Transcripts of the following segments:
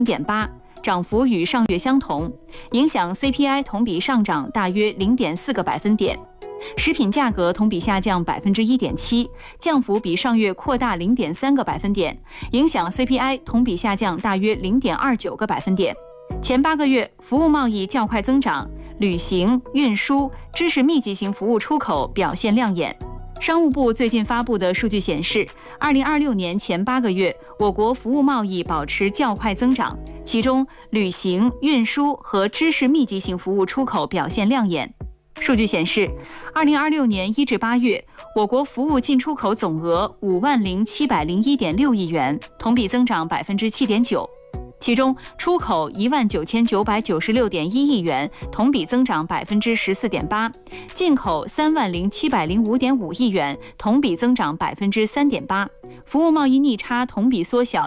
0.8%，涨幅与上月相同，影响 CPI 同比上涨大约0.4个百分点。食品价格同比下降1.7%，降幅比上月扩大0.3个百分点，影响 CPI 同比下降大约0.29个百分点。前8个月，服务贸易较快增长，旅行、运输、知识密集型服务出口表现亮眼。商务部最近发布的数据显示，2026年前8个月，我国服务贸易保持较快增长，其中旅行、运输和知识密集型服务出口表现亮眼。数据显示，2026年1至8月，我国服务进出口总额50701.6亿元，同比增长7.9%。其中，出口19996.1亿元，同比增长14.8%；进口30705.5亿元，同比增长3.8%。服务贸易逆差同比缩小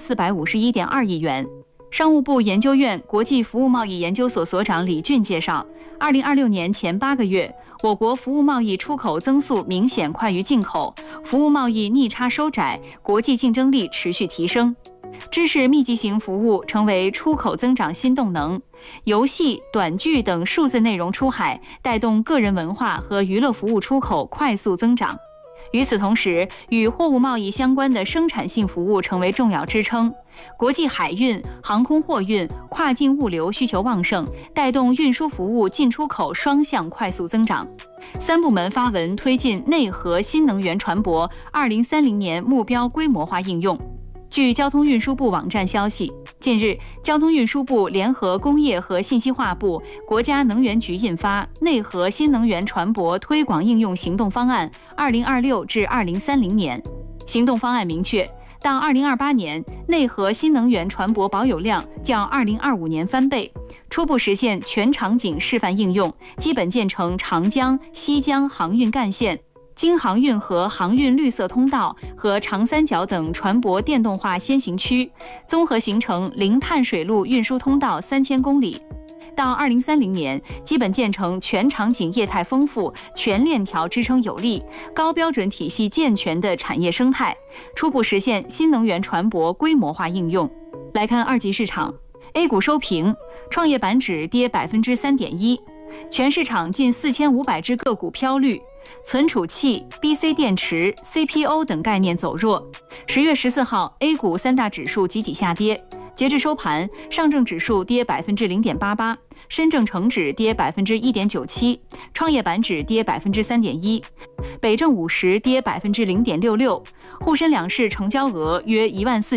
1451.2亿元。商务部研究院国际服务贸易研究所所长李俊介绍，2026年前8个月，我国服务贸易出口增速明显快于进口，服务贸易逆差收窄，国际竞争力持续提升。知识密集型服务成为出口增长新动能，游戏、短剧等数字内容出海，带动个人文化和娱乐服务出口快速增长。与此同时，与货物贸易相关的生产性服务成为重要支撑。国际海运、航空货运、跨境物流需求旺盛，带动运输服务进出口双向快速增长。3部门发文推进内核新能源船舶2030年目标规模化应用。据交通运输部网站消息，近日，交通运输部联合工业和信息化部、国家能源局印发《内核新能源船舶推广应用行动方案（2026至2030年）》。行动方案明确，到2028年，内核新能源船舶保有量较2025年翻倍，初步实现全场景示范应用，基本建成长江、西江航运干线、京杭运河航运绿色通道和长三角等船舶电动化先行区，综合形成零碳水路运输通道3000公里。到2030年，基本建成全场景业态丰富、全链条支撑有力、高标准体系健全的产业生态，初步实现新能源船舶规模化应用。来看二级市场 ，A 股收平，创业板指跌3.1%，全市场近4500只个股飘绿。存储器、BC 电池、CPO 等概念走弱。10月14号 ，A 股3大指数集体下跌。截至收盘，上证指数跌0.88%，深证成指跌1.97%，创业板指跌3.1%，北证50跌0.66%。沪深两市成交额约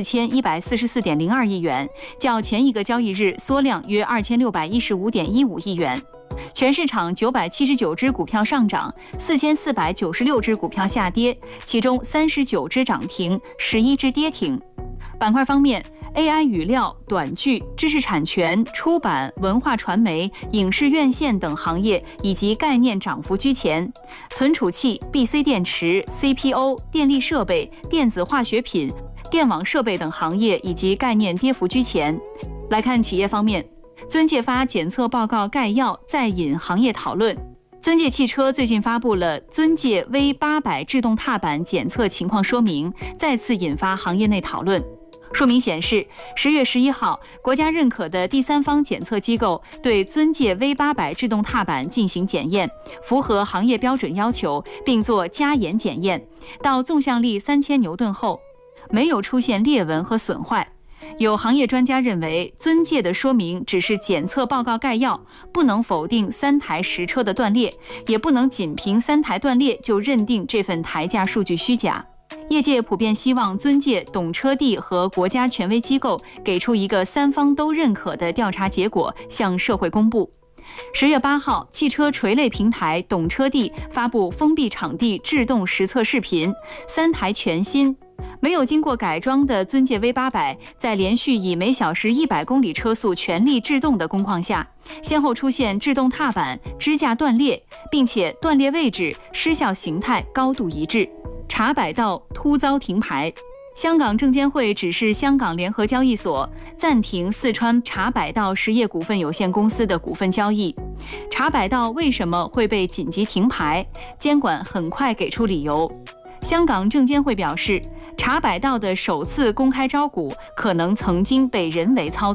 14144.02亿元，较前一个交易日缩量约2615.15亿元。全市场979只股票上涨，4496只股票下跌，其中39只涨停，11只跌停。板块方面，AI 语料、短剧、知识产权、出版、文化传媒、影视院线等行业以及概念涨幅居前，存储器、BC 电池、CPO、电力设备、电子化学品、电网设备等行业以及概念跌幅居前。来看企业方面，尊界发检测报告概要再引行业讨论。尊界汽车最近发布了尊界 V800 制动踏板检测情况说明，再次引发行业内讨论。说明显示，10月11号，国家认可的第三方检测机构对尊界 V800 制动踏板进行检验，符合行业标准要求，并做加严检验，到纵向力3000牛顿后，没有出现裂纹和损坏。有行业专家认为，尊界的说明只是检测报告概要，不能否定3台实车的断裂，也不能仅凭3台断裂就认定这份台价数据虚假。业界普遍希望尊界、懂车帝和国家权威机构给出一个3方都认可的调查结果，向社会公布。10月8号，汽车垂类平台懂车帝发布封闭场地制动实测视频，3台全新没有经过改装的尊界 V800 在连续以每小时100公里车速全力制动的工况下，先后出现制动踏板、支架断裂，并且断裂位置、失效形态高度一致，茶百道突遭停牌。香港证监会指示香港联合交易所暂停四川茶百道实业股份有限公司的股份交易。茶百道为什么会被紧急停牌？监管很快给出理由。香港证监会表示，茶百道的首次公开招股可能曾经被人为操作。